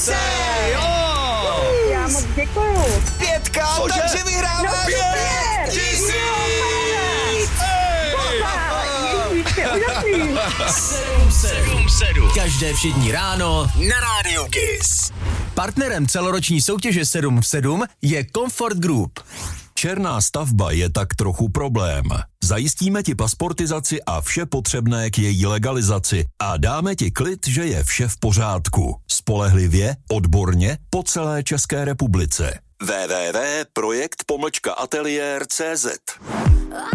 více! Jo! Já moc děkuju. 5, takže vyhráváš 5 000! Ježíš, úžasný. 7 každé všední ráno na rádiu KISS. Partnerem celoroční soutěže 7 v 7 je Comfort Group. Černá stavba je tak trochu problém. Zajistíme ti pasportizaci a vše potřebné k její legalizaci a dáme ti klid, že je vše v pořádku. Spolehlivě, odborně, po celé České republice. www.projekt-ateliér.cz